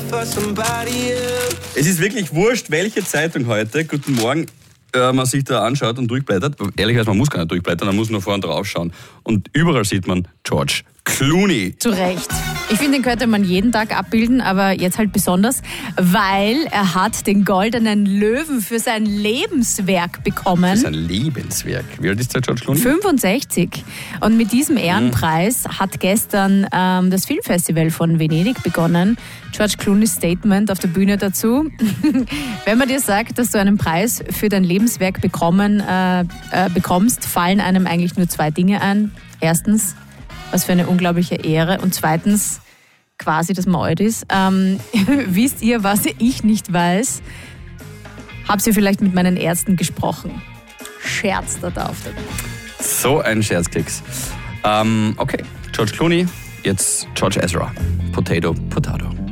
Es ist wirklich wurscht, welche Zeitung heute, guten Morgen, man sich da anschaut und durchblättert. Ehrlicherweise, man muss gar nicht durchblättern, man muss nur vor und drauf schauen. Und überall sieht man George Clooney. Zu Recht. Ich finde, den könnte man jeden Tag abbilden, aber jetzt halt besonders, weil er hat den Goldenen Löwen für sein Lebenswerk bekommen. Das ist ein Lebenswerk. Wie alt ist der George Clooney? 65. Und mit diesem Ehrenpreis hat gestern das Filmfestival von Venedig begonnen. George Clooney's Statement auf der Bühne dazu. Wenn man dir sagt, dass du einen Preis für dein Lebenswerk bekommst, fallen einem eigentlich nur zwei Dinge ein. Erstens, was für eine unglaubliche Ehre. Und zweitens, quasi, dass man alt ist. Wisst ihr, was ich nicht weiß? Habt ihr vielleicht mit meinen Ärzten gesprochen? Scherz da auf der Bühne. So ein Scherzkeks. Okay, George Clooney, jetzt George Ezra. Potato, Potato.